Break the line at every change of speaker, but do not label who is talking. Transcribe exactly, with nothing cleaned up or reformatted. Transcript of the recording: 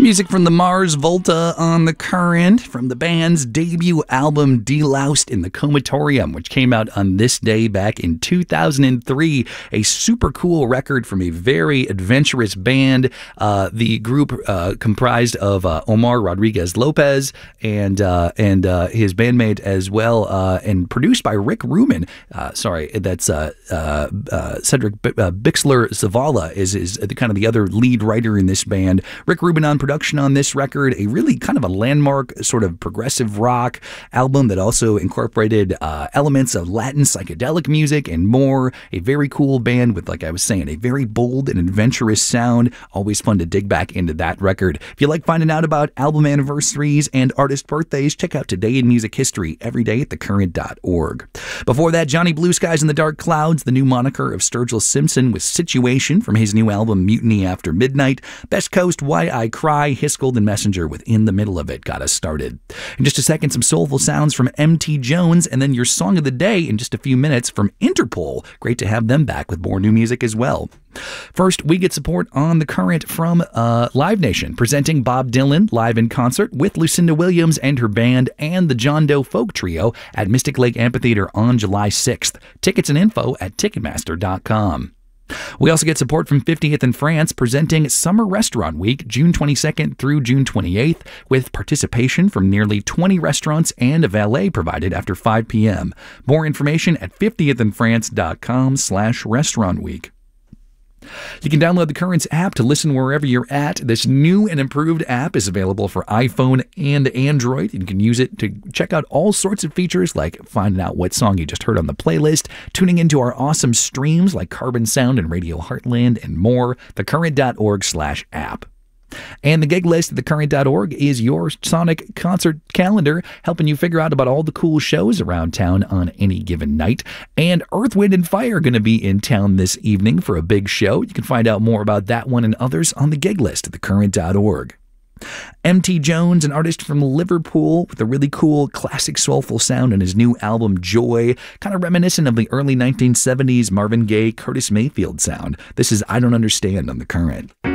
Music from the Mars Volta on The Current, from the band's debut album Deloused in the Comatorium, which came out on this day back in two thousand three. A super cool record from a very adventurous band. Uh, the group uh, comprised of uh, Omar Rodriguez Lopez and uh, and uh, his bandmate as well, uh, and produced by Rick Rubin. Uh, sorry, that's uh, uh, uh, Cedric B- uh, Bixler Zavala is is the, kind of the other lead writer in this band. Rick Rubin on production on this record, a really kind of a landmark sort of progressive rock album that also incorporated uh, elements of Latin psychedelic music and more. A very cool band with, like I was saying, a very bold and adventurous sound. Always fun to dig back into that record. If you like finding out about album anniversaries and artist birthdays, check out Today in Music History every day at the current dot org. Before that, Johnny Blue Skies in the Dark Clouds, the new moniker of Sturgill Simpson, with Situation from his new album Mutiny After Midnight. Best Coast, Why I Cry, Hiskell and Messenger with In the Middle of It got us started. In just a second, some soulful sounds from M T Jones, and then your song of the day in just a few minutes from Interpol. Great to have them back with more new music as well. First, we get support on The Current from uh, Live Nation, presenting Bob Dylan live in concert with Lucinda Williams and her band and the John Doe Folk Trio at Mystic Lake Amphitheater on July sixth. Tickets and info at ticketmaster dot com. We also get support from fiftieth in France, presenting Summer Restaurant Week, June twenty-second through June twenty-eighth, with participation from nearly twenty restaurants and a valet provided after five p.m. More information at fiftieth in france dot com slash restaurant week. You can download the Currents app to listen wherever you're at. This new and improved app is available for iPhone and Android. You can use it to check out all sorts of features like finding out what song you just heard on the playlist, tuning into our awesome streams like Carbon Sound and Radio Heartland, and more. the current dot org slash app. And the gig list at the current dot org is your sonic concert calendar, helping you figure out about all the cool shows around town on any given night. And Earth, Wind and Fire are going to be in town this evening for a big show. You can find out more about that one and others on the gig list at the current dot org. M T Jones, an artist from Liverpool with a really cool classic soulful sound on his new album Joy, kind of reminiscent of the early nineteen seventies Marvin Gaye, Curtis Mayfield sound. This is I Don't Understand on The Current.